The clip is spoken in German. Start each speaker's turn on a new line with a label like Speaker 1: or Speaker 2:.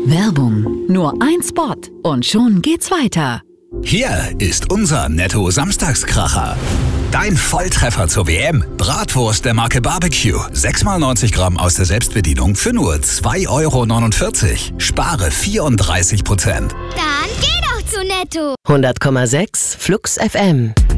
Speaker 1: Werbung. Nur ein Spot und schon geht's weiter.
Speaker 2: Hier ist unser Netto-Samstagskracher. Dein Volltreffer zur WM. Bratwurst der Marke Barbecue. 6x90 Gramm aus der Selbstbedienung für nur 2,49 €. Spare 34%.
Speaker 3: Dann geh doch zu Netto.
Speaker 4: 100,6 Flux FM.